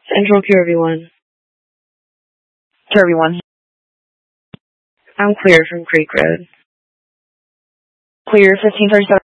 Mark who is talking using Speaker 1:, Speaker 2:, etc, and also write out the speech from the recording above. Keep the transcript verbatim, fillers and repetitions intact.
Speaker 1: Central Kirby one.
Speaker 2: Kirby one.
Speaker 1: I'm clear from Creek Road.
Speaker 2: Clear fifteen thirty-seven.